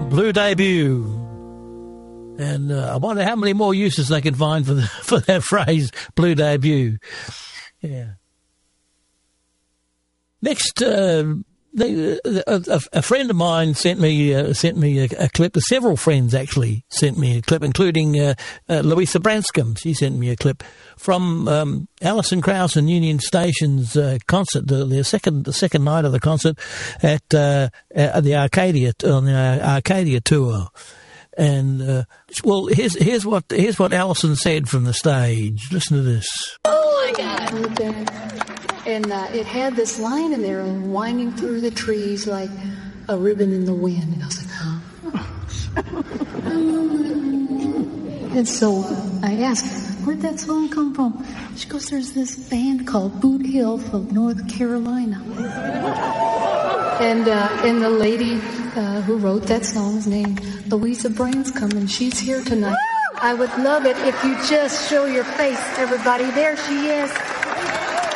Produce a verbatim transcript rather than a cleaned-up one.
Blue Debut. And uh, I wonder how many more uses they can find for the, for that phrase, Blue Debut. Yeah. Next, uh, they, uh, a, a friend of mine sent me uh, sent me a, a clip. Several friends actually sent me a clip, including uh, uh, Louisa Branscombe. She sent me a clip from um, Alison Krauss and Union Station's uh, concert, the, the second the second night of the concert at uh, at the Arcadia on the Arcadia tour. And uh, well, here's here's what here's what Alison said from the stage. Listen to this. Oh my God! And uh, it had this line in there, and winding through the trees like a ribbon in the wind. And I was like, oh. And so I asked her, where'd that song come from? She goes, there's this band called Boot Hill from North Carolina. And uh, and the lady uh, who wrote that song is named Louisa Branscombe, and she's here tonight. I would love it if you just show your face, everybody. There she is.